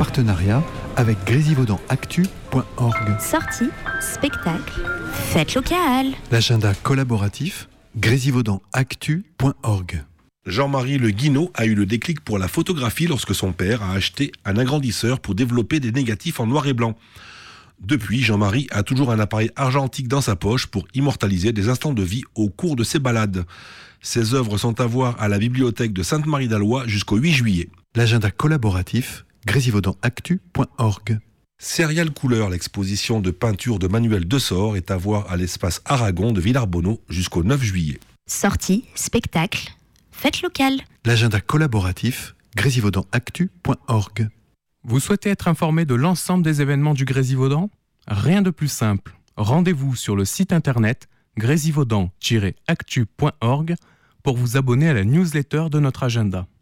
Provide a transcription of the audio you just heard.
partenariat avec grésivaudanactu.org. Sorties, spectacles, fêtes locales. L'agenda collaboratif grésivaudanactu.org. Jean-Marie Le Guinaud a eu le déclic pour la photographie lorsque son père a acheté un agrandisseur pour développer des négatifs en noir et blanc. Depuis, Jean-Marie a toujours un appareil argentique dans sa poche pour immortaliser des instants de vie au cours de ses balades. Ses œuvres sont à voir à la bibliothèque de Sainte-Marie-d'Alloy jusqu'au 8 juillet. L'agenda collaboratif grésivaudanactu.org. Serial Couleur, l'exposition de peinture de Manuel Dessort, est à voir à l'espace Aragon de Villarbonneau jusqu'au 9 juillet. Sorties, spectacles, fêtes locales. L'agenda collaboratif grésivaudanactu.org. Vous souhaitez être informé de l'ensemble des événements du Grésivaudan ? Rien de plus simple. Rendez-vous sur le site internet grésivaudan-actu.org pour vous abonner à la newsletter de notre agenda.